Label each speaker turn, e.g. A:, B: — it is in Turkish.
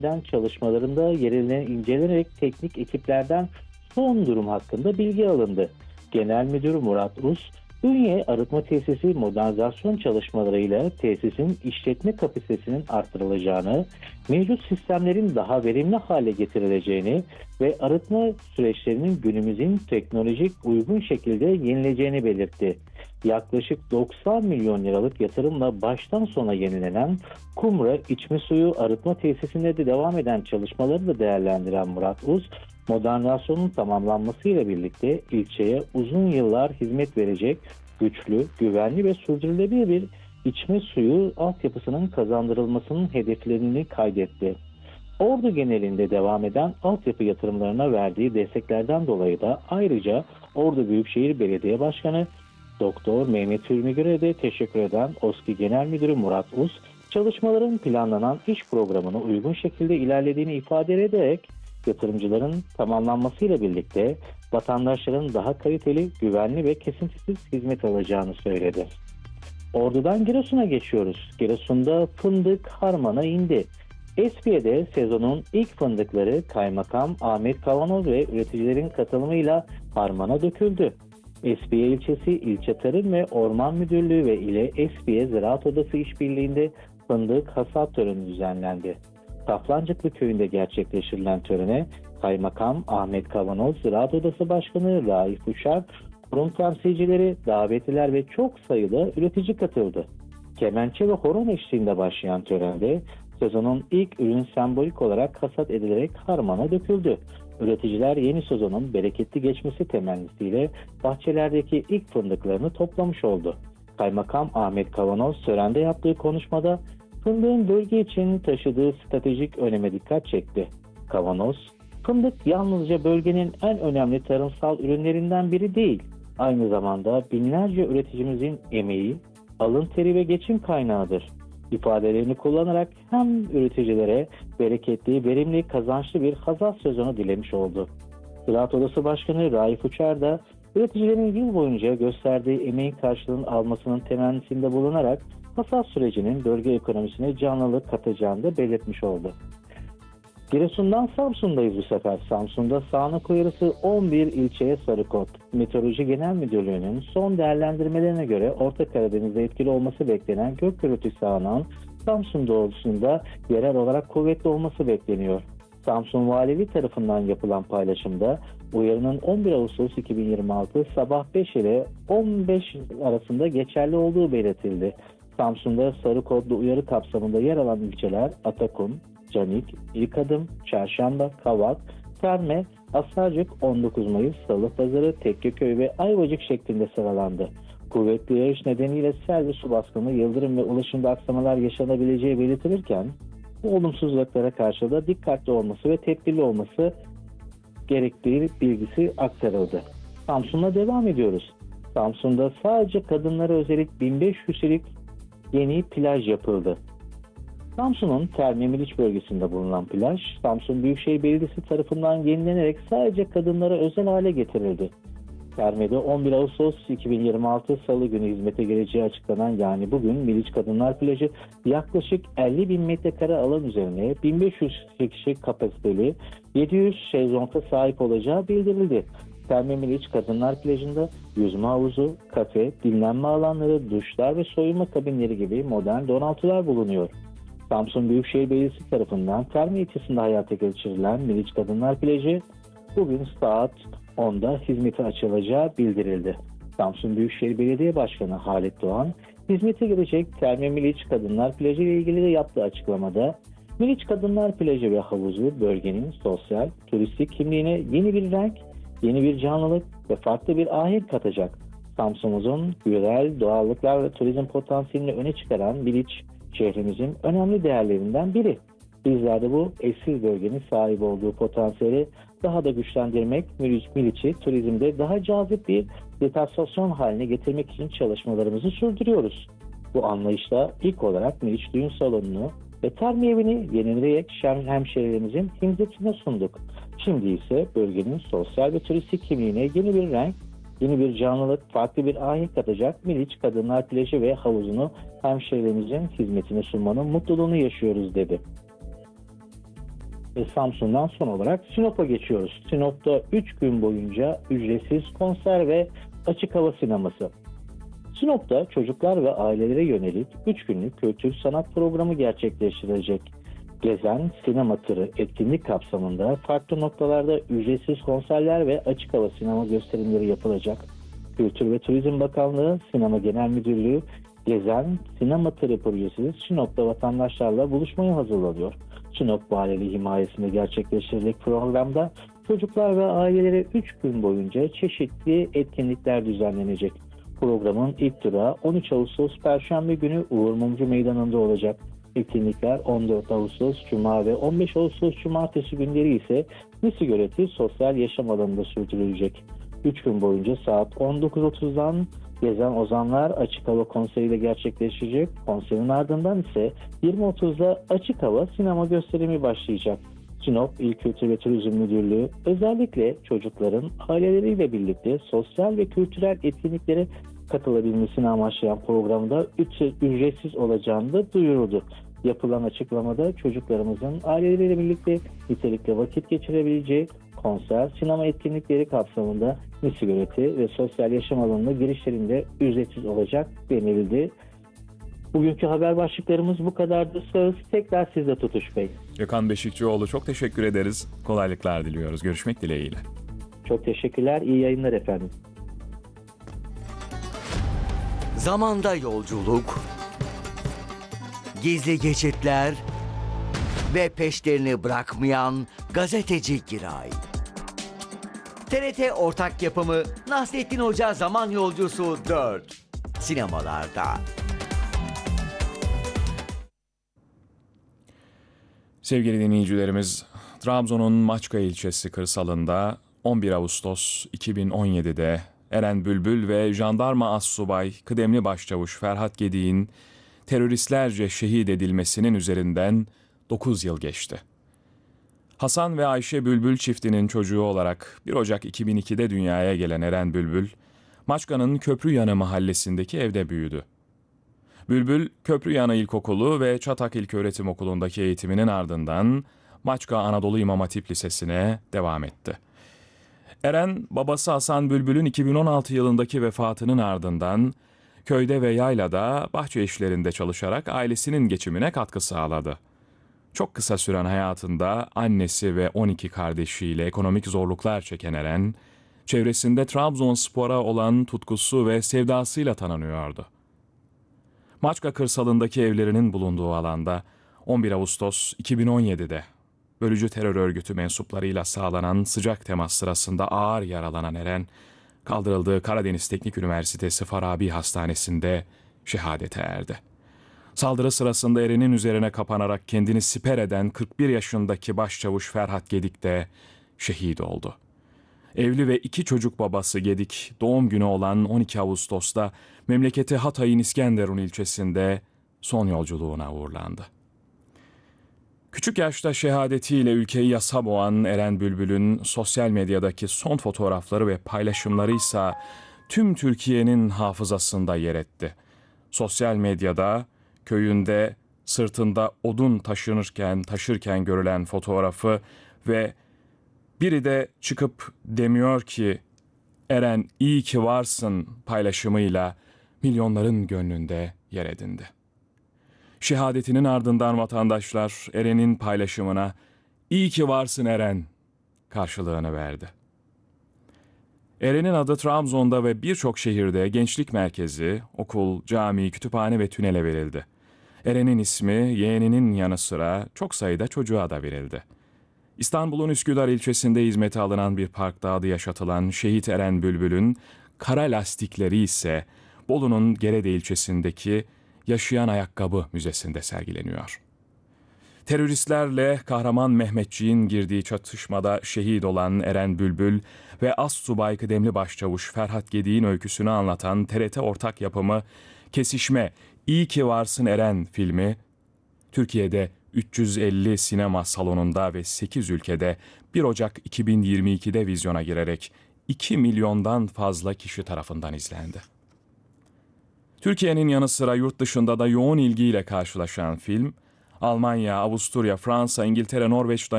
A: çalışmalarında yerine incelenerek teknik ekiplerden son durum hakkında bilgi alındı. Genel Müdür Murat Uz, Ünye Arıtma Tesisi modernizasyon çalışmalarıyla tesisin işletme kapasitesinin artırılacağını, mevcut sistemlerin daha verimli hale getirileceğini ve arıtma süreçlerinin günümüzün teknolojik uygun şekilde yenileceğini belirtti. Yaklaşık 90 milyon liralık yatırımla baştan sona yenilenen Kumra içme suyu arıtma tesisinde de devam eden çalışmaları da değerlendiren Murat Uz, modernizasyonun tamamlanmasıyla birlikte ilçeye uzun yıllar hizmet verecek güçlü, güvenli ve sürdürülebilir bir içme suyu altyapısının kazandırılmasının hedeflerini kaydetti. Ordu genelinde devam eden altyapı yatırımlarına verdiği desteklerden dolayı da ayrıca Ordu Büyükşehir Belediye Başkanı Doktor Mehmet Ülmügür'e de teşekkür eden OSKİ Genel Müdürü Murat Uz, çalışmaların planlanan iş programına uygun şekilde ilerlediğini ifade ederek yatırımcıların tamamlanmasıyla birlikte vatandaşların daha kaliteli, güvenli ve kesintisiz hizmet alacağını söyledi. Ordu'dan Giresun'a geçiyoruz. Giresun'da fındık harmana indi. Espiye'de sezonun ilk fındıkları Kaymakam Ahmet Kavanoz ve üreticilerin katılımıyla harmana döküldü. Espiye ilçesi İlçe Tarım ve Orman Müdürlüğü ve ile Espiye Ziraat Odası işbirliğinde fındık hasat töreni düzenlendi. Saflancıklı köyünde gerçekleştirilen törene Kaymakam Ahmet Kavanoz, Ziraat Odası Başkanı Raif Uçar, kurum temsilcileri, davetliler ve çok sayıda üretici katıldı. Kemençe ve horon eşliğinde başlayan törende sezonun ilk ürün sembolik olarak hasat edilerek harmana döküldü. Üreticiler yeni sezonun bereketli geçmesi temennisiyle bahçelerdeki ilk fındıklarını toplamış oldu. Kaymakam Ahmet Kavanoz törende yaptığı konuşmada fındığın bölge için taşıdığı stratejik öneme dikkat çekti. Kavanoz, fındık yalnızca bölgenin en önemli tarımsal ürünlerinden biri değil, aynı zamanda binlerce üreticimizin emeği, alın teri ve geçim kaynağıdır ifadelerini kullanarak hem üreticilere bereketli, verimli, kazançlı bir hasat sezonu dilemiş oldu. Ziraat Odası Başkanı Raif Uçar da üreticilerin yıl boyunca gösterdiği emeğin karşılığını almasının temennisinde bulunarak hasat sürecinin bölge ekonomisine canlılık katacağını da belirtmiş oldu. Giresun'dan Samsun'dayız bu sefer. Samsun'da sağanak uyarısı 11 ilçeye sarı kod. Meteoroloji Genel Müdürlüğü'nün son değerlendirmelerine göre Orta Karadeniz'de etkili olması beklenen gök gürültü sağanağın Samsun doğusunda yerel olarak kuvvetli olması bekleniyor. Samsun Valiliği tarafından yapılan paylaşımda uyarının 11 Ağustos 2026 sabah 5 ile 15 arasında geçerli olduğu belirtildi. Samsun'da sarı kodlu uyarı kapsamında yer alan ilçeler Atakum, Canik, İlkadım, Çarşamba, Kavak, Terme, Asarcık, 19 Mayıs, Salıpazarı, Tekkeköy ve Ayvacık şeklinde sıralandı. Kuvvetli yağış nedeniyle sel ve su baskını, yıldırım ve ulaşımda aksamalar yaşanabileceği belirtilirken, bu olumsuzluklara karşı da dikkatli olması ve tedbirli olması gerektiği bilgisi aktarıldı. Samsun'la devam ediyoruz. Samsun'da sadece kadınlara özellik 1500'lük yeni plaj yapıldı. Samsun'un Terme Miliç bölgesinde bulunan plaj, Samsun Büyükşehir Belediyesi tarafından yenilenerek sadece kadınlara özel hale getirildi. Terme'de 11 Ağustos 2026 Salı günü hizmete gireceği açıklanan, yani bugün, Miliç Kadınlar Plajı yaklaşık 50 bin metrekare alan üzerine 1500 kişi kapasiteli 700 şezlonga sahip olacağı bildirildi. Terme Miliç Kadınlar Plajı'nda yüzme havuzu, kafe, dinlenme alanları, duşlar ve soyunma kabinleri gibi modern donatılar bulunuyor. Samsun Büyükşehir Belediyesi tarafından Terme ilçesinde hayata geçirilen Miliç Kadınlar Plajı bugün saat 10'da hizmete açılacağı bildirildi. Samsun Büyükşehir Belediye Başkanı Halit Doğan, hizmete girecek Terme Miliç Kadınlar Plajı ile ilgili de yaptığı açıklamada, Miliç Kadınlar Plajı ve havuzu bölgenin sosyal, turistik kimliğine yeni bir renk, yeni bir canlılık ve farklı bir ahenk katacak. Samsun'umuzun güzel doğallıklar ve turizm potansiyelini öne çıkaran Miliç, şehrimizin önemli değerlerinden biri. Bizler de bu eşsiz bölgenin sahip olduğu potansiyeli daha da güçlendirmek, Miliç'i turizmde daha cazip bir destinasyon haline getirmek için çalışmalarımızı sürdürüyoruz. Bu anlayışla ilk olarak Miliç Düğün Salonu'nu ve Terme Evi'ni yenileyerek hemşehrilerimizin hizmetine sunduk. Şimdi ise bölgenin sosyal ve turistik kimliğine yeni bir renk, yeni bir canlılık, farklı bir ahenk katacak Miliç Kadınlar Plajı ve havuzunu hemşehrilerimizin hizmetine sunmanın mutluluğunu yaşıyoruz dedi. Ve Samsun'dan son olarak Sinop'a geçiyoruz. Sinop'ta 3 gün boyunca ücretsiz konser ve açık hava sineması. Sinop'ta çocuklar ve ailelere yönelik 3 günlük kültür sanat programı gerçekleştirilecek. Gezen Sinema Tırı etkinlik kapsamında farklı noktalarda ücretsiz konserler ve açık hava sinema gösterimleri yapılacak. Kültür ve Turizm Bakanlığı, Sinema Genel Müdürlüğü, Gezen Sinema Tırı projesi Sinop'ta vatandaşlarla buluşmaya hazırlanıyor. Sinop Valiliği himayesinde gerçekleştirilecek programda çocuklar ve ailelere 3 gün boyunca çeşitli etkinlikler düzenlenecek. Programın ilk durağı 13 Ağustos Perşembe günü Uğur Mumcu Meydanı'nda olacak. Etkinlikler 14 Ağustos Cuma ve 15 Ağustos Cumartesi günleri ise Misigören'deki sosyal yaşam alanında sürdürülecek. 3 gün boyunca saat 19.30'dan Gezen Ozanlar Açık Hava konseriyle gerçekleşecek. Konserin ardından ise 20.30'da açık hava sinema gösterimi başlayacak. Sinop İl Kültür ve Turizm Müdürlüğü özellikle çocukların aileleriyle birlikte sosyal ve kültürel etkinliklere katılabilmesini amaçlayan programda ücretsiz olacağını da duyuruldu. Yapılan açıklamada çocuklarımızın aileleriyle birlikte nitelikli vakit geçirebileceği konser, sinema etkinlikleri kapsamında Misigören'de ve sosyal yaşam alanına girişlerinde ücretsiz olacak denildi. Bugünkü haber başlıklarımız bu kadardı. Söz tekrar sizde Tutuş Bey.
B: Gökhan Beşikçioğlu, çok teşekkür ederiz. Kolaylıklar diliyoruz. Görüşmek dileğiyle.
A: Çok teşekkürler. İyi yayınlar efendim.
C: Zamanda yolculuk, gizli geçitler ve peşlerini bırakmayan gazeteci Giray. TRT ortak yapımı Nasrettin Hoca Zaman Yolcusu 4 sinemalarda.
B: Sevgili dinleyicilerimiz, Trabzon'un Maçka ilçesi kırsalında 11 Ağustos 2017'de Eren Bülbül ve Jandarma Assubay Kıdemli Başçavuş Ferhat Gedik'in teröristlerce şehit edilmesinin üzerinden 9 yıl geçti. Hasan ve Ayşe Bülbül çiftinin çocuğu olarak 1 Ocak 2002'de dünyaya gelen Eren Bülbül, Maçka'nın Köprüyanı mahallesindeki evde büyüdü. Bülbül, Köprüyanı İlkokulu ve Çatak İlköğretim Okulu'ndaki eğitiminin ardından Maçka Anadolu İmam Hatip Lisesi'ne devam etti. Eren, babası Hasan Bülbül'ün 2016 yılındaki vefatının ardından köyde ve yaylada bahçe işlerinde çalışarak ailesinin geçimine katkı sağladı. Çok kısa süren hayatında annesi ve 12 kardeşiyle ekonomik zorluklar çeken Eren, çevresinde Trabzonspor'a olan tutkusu ve sevdasıyla tanınıyordu. Maçka kırsalındaki evlerinin bulunduğu alanda 11 Ağustos 2017'de bölücü terör örgütü mensuplarıyla sağlanan sıcak temas sırasında ağır yaralanan Eren, kaldırıldığı Karadeniz Teknik Üniversitesi Farabi Hastanesi'nde şehadete erdi. Saldırı sırasında Eren'in üzerine kapanarak kendini siper eden 41 yaşındaki başçavuş Ferhat Gedik de şehit oldu. Evli ve 2 çocuk babası Gedik, doğum günü olan 12 Ağustos'ta memleketi Hatay'ın İskenderun ilçesinde son yolculuğuna uğurlandı. Küçük yaşta şehadetiyle ülkeyi yasa boğan Eren Bülbül'ün sosyal medyadaki son fotoğrafları ve paylaşımları ise tüm Türkiye'nin hafızasında yer etti. Sosyal medyada köyünde sırtında odun taşırken görülen fotoğrafı ve biri de çıkıp demiyor ki Eren iyi ki varsın paylaşımıyla milyonların gönlünde yer edindi. Şehadetinin ardından vatandaşlar Eren'in paylaşımına iyi ki varsın Eren karşılığını verdi. Eren'in adı Trabzon'da ve birçok şehirde gençlik merkezi, okul, cami, kütüphane ve tünele verildi. Eren'in ismi yeğeninin yanı sıra çok sayıda çocuğa da verildi. İstanbul'un Üsküdar ilçesinde hizmete alınan bir parkta adı yaşatılan şehit Eren Bülbül'ün kara lastikleri ise Bolu'nun Gerede ilçesindeki Yaşayan Ayakkabı Müzesi'nde sergileniyor. Teröristlerle kahraman Mehmetçiğin girdiği çatışmada şehit olan Eren Bülbül ve Assubay Kıdemli Başçavuş Ferhat Gedik'in öyküsünü anlatan TRT ortak yapımı Kesişme, İyi ki Varsın Eren filmi, Türkiye'de 350 sinema salonunda ve 8 ülkede 1 Ocak 2022'de vizyona girerek 2 milyondan fazla kişi tarafından izlendi. Türkiye'nin yanı sıra yurt dışında da yoğun ilgiyle karşılaşan film, Almanya, Avusturya, Fransa, İngiltere, Norveç,